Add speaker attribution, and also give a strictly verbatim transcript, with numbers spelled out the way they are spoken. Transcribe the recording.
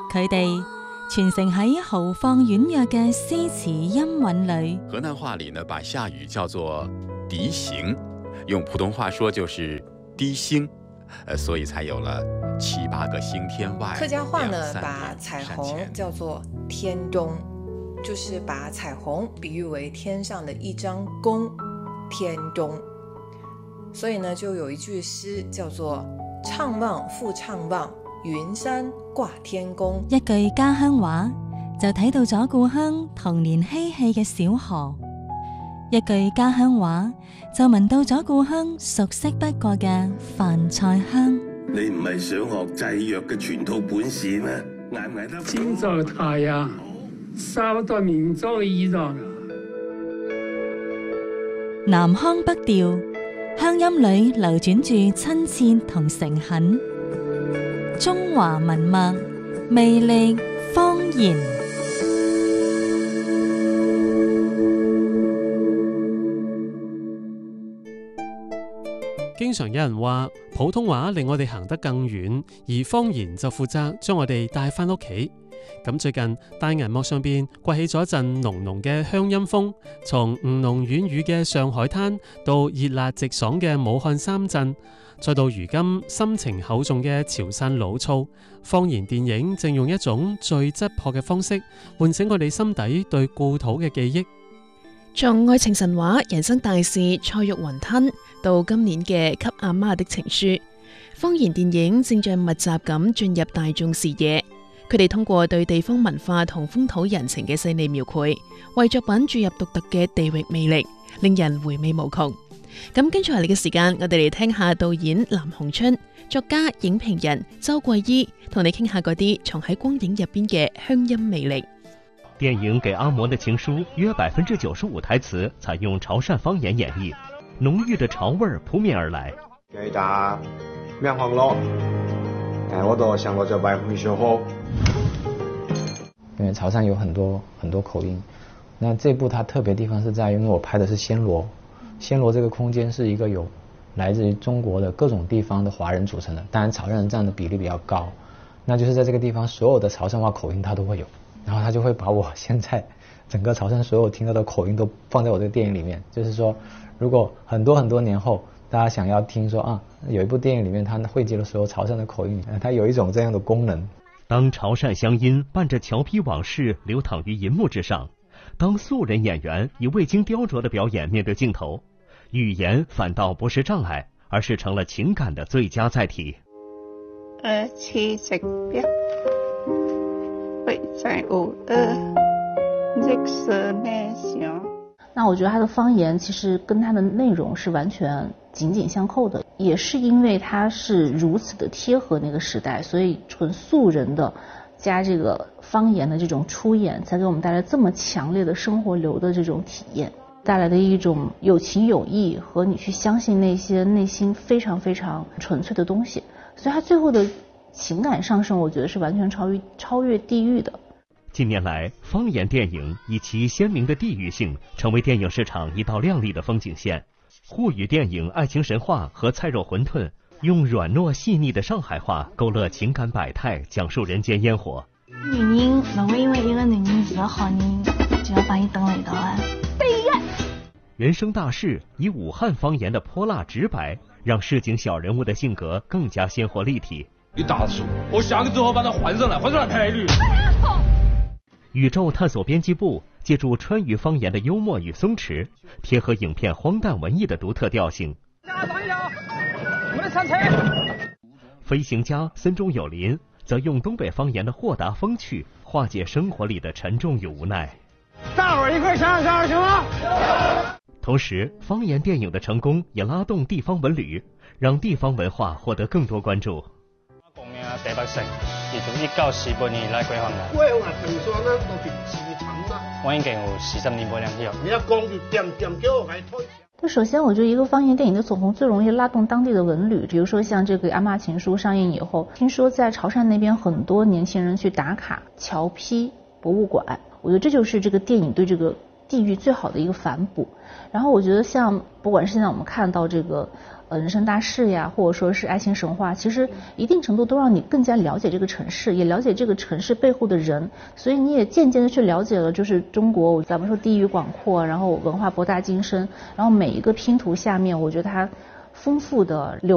Speaker 1: 佢哋傳承喺豪放婉約嘅詩詞音韻裏。
Speaker 2: 河南話裡呢，把下雨叫做笛形，用普通話說就是滴星，呃，所以才有了七八個星天外。
Speaker 3: 客家話呢，把彩虹叫做天東，就是把彩虹比喻為天上的一張弓，天東。所以呢，就有一句詩叫做怅望復怅望，雲山掛天宮。
Speaker 1: 一句家鄉話就睇到咗故鄉童年嬉戲嘅小河，一句家鄉話就聞到咗故鄉熟悉不過嘅飯菜香。
Speaker 4: 你唔係想學製藥嘅全套本事咩？捱唔捱得？
Speaker 5: 今朝太陽曬到民族嘅衣裳。
Speaker 1: 南腔北調，鄉音裏流轉住親切同誠懇，中華文脈，魅力方言。
Speaker 6: 經常有人話普通話令我哋行得更遠，而方言就負責將我哋帶返屋企。咁最近大銀幕上邊颳起咗一陣濃濃嘅鄉音風，從吳儂軟語嘅上海灘到熱辣直爽嘅武漢三鎮，再到如今深情厚重嘅潮汕老醋，方言電影正用一種最質樸嘅方式喚醒我哋心底對故土嘅記憶。
Speaker 7: 從愛情神話、人生大事、菜肉雲吞到今年嘅給阿媽的情書，方言電影正在密集咁進入大眾視野。佢哋通過對地方文化同風土人情嘅細膩描繪，為作品注入獨特嘅地域魅力，令人回味無窮。咁跟住嚟嘅時間，我哋嚟聽下導演藍鴻春、作家、影評人周桂姨同你傾下嗰啲藏喺光影入邊嘅鄉音魅力。
Speaker 8: 電影《給阿嬤的情書》約百分之九十五台詞採用潮汕方言演繹，濃郁的潮味撲面而來。
Speaker 9: 給打棉花咯，哎，我都想過這白米雪花。
Speaker 10: 因為潮汕有很多很多口音，那這部它特別地方是在於，因為我拍的是暹羅，暹羅這個空間是一個有來自於中國的各種地方的華人組成的，當然潮汕人佔的比例比較高，那就是在這個地方所有的潮汕話口音它都會有，然後他就會把我現在整個潮汕所有聽到的口音都放在我這個電影裡面，就是說如果很多很多年後大家想要聽說啊，有一部電影裡面它匯集了所有潮汕的口音，它有一種這樣的功能。
Speaker 8: 當潮汕鄉音伴着橋皮往事流淌於銀幕之上，當素人演員以未經雕琢的表演面對鏡頭，語言反倒不是障礙，而是成了情感的最佳載體。
Speaker 11: 二七直標會在五二綠色內向。
Speaker 12: 那我覺得它的方言其實跟它的內容是完全緊緊相扣的，也是因為它是如此的貼合那個時代，所以純素人的加這個方言的這種出演，才給我們帶來這麼強烈的生活流的這種體驗，帶來的一種有情有義和你去相信那些內心非常非常純粹的東西，所以它最後的情感上升，我覺得是完全超越超越地域的。
Speaker 8: 近年來，方言電影以其鮮明的地域性，成為電影市場一道亮麗的風景線。滬語電影《愛情神話》和《菜肉餛飩》用軟糯細膩的上海話勾勒情感百態，講述人間煙火。
Speaker 13: 女人唔會因為一個女人是個好人就要把你當嚟到啊！
Speaker 8: 人生大事以武漢方言的潑辣直白，讓市井小人物的性格更加鮮活立體。
Speaker 14: 你打死我，我下個之後把它換上來，換上來賠率。
Speaker 8: 宇宙探索編輯部借助川渝方言的幽默與鬆弛，貼合影片荒誕文藝的獨特調性。飛行家森中有林則用東北方言的豁達風趣，化解生活裡的沉重與無奈。
Speaker 15: 大伙兒一塊想想行嗎？
Speaker 8: 同時，方言電影的成功也拉動地方文旅，讓地方文化獲得更多關注。
Speaker 16: 第八城，而從一九四八年來歸還嘅。
Speaker 15: 歸還平數呢，都係自產啦。
Speaker 16: 我已經有四十年冇兩條。
Speaker 15: 你要講住點點叫我來推。
Speaker 12: 就首先，我覺得一個方言電影的走紅最容易拉動當地的文旅，比如說像這個《阿嬤情書》上映以後，聽說在潮汕那邊很多年輕人去打卡橋埤博物館，我覺得這就是這個電影對這個地域最好的一個反哺。然後我覺得像不管是現在我們看到這個呃人生大事呀，或者说是爱情神话，其实一定程度都让你更加了解这个城市，也了解这个城市背后的人，所以你也渐渐的去了解了，就是中国咱们说地域广阔，然后文化博大精深，然后每一个拼图下面，我觉得它丰富的流